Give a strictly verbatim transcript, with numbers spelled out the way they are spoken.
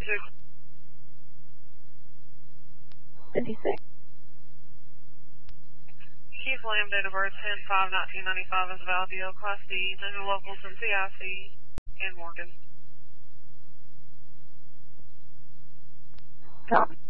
two. fifty-six. Keith Lamb, date of birth ten five nineteen ninety-five is Valdio, Class D, no locals in C I C and Morgan. Copy.